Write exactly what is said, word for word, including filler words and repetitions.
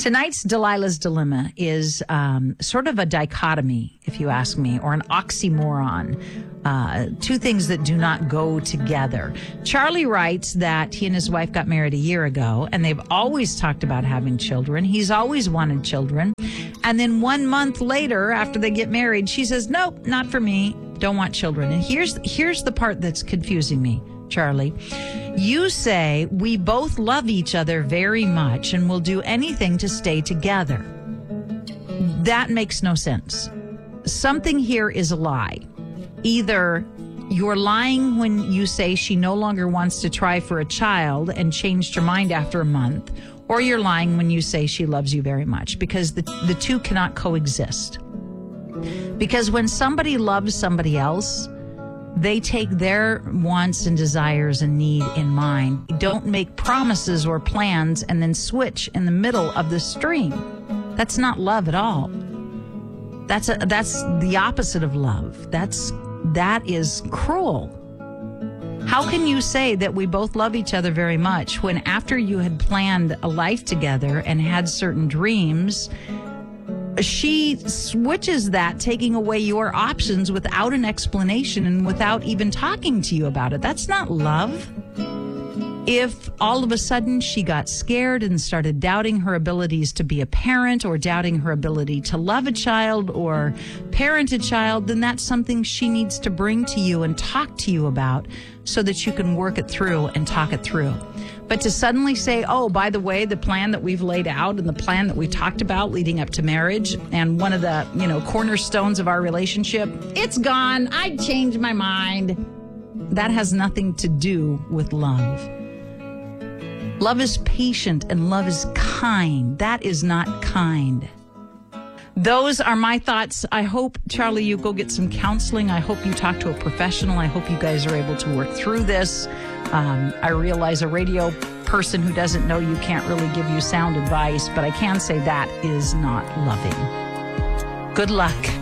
Tonight's Delilah's Dilemma is um, sort of a dichotomy, if you ask me, or an oxymoron. Uh, two things that do not go together. Charlie writes that he and his wife got married a year ago, and they've always talked about having children. He's always wanted children. And then one month later, after they get married, she says, nope, not for me. Don't want children. And here's here's the part that's confusing me, Charlie. You say we both love each other very much and will do anything to stay together. That makes no sense. Something here is a lie. Either you're lying when you say she no longer wants to try for a child and changed her mind after a month, or you're lying when you say she loves you very much, because the, the two cannot coexist. Because when somebody loves somebody else, they take their wants and desires and need in mind. Don't make promises or plans and then switch in the middle of the stream. That's not love at all. That's a, that's the opposite of love. That's that is cruel. How can you say that we both love each other very much when after you had planned a life together and had certain dreams, she switches that, taking away your options without an explanation and without even talking to you about it? That's not love. If all of a sudden she got scared and started doubting her abilities to be a parent or doubting her ability to love a child or parent a child, then that's something she needs to bring to you and talk to you about so that you can work it through and talk it through. But to suddenly say, oh, by the way, the plan that we've laid out and the plan that we talked about leading up to marriage and one of the, you know, cornerstones of our relationship, it's gone. I changed my mind. That has nothing to do with love. Love is patient and love is kind. That is not kind. Those are my thoughts. I hope, Charlie, you go get some counseling. I hope you talk to a professional. I hope you guys are able to work through this. Um, I realize a radio person who doesn't know you can't really give you sound advice, but I can say that is not loving. Good luck.